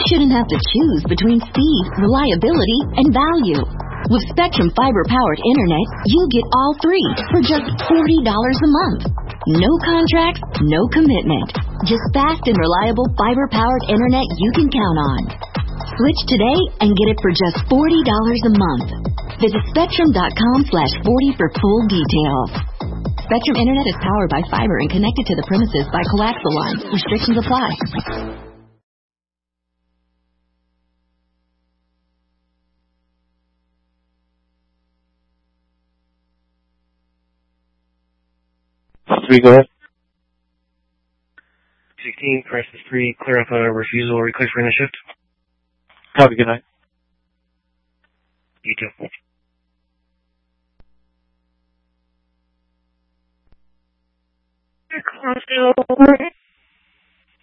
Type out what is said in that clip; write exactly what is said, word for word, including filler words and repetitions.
shouldn't have to choose between speed, reliability, and value. With Spectrum fiber-powered internet, you get all three for just forty dollars a month. No contracts, no commitment. Just fast and reliable fiber-powered internet you can count on. Switch today and get it for just forty dollars a month. Visit Spectrum.com slash 40 for full details. Spectrum Internet is powered by fiber and connected to the premises by coaxial lines. Restrictions apply. Three, go ahead. sixteen, press three, clear up a refusal request for in the shift. Copy, good night. You too. Your call still over.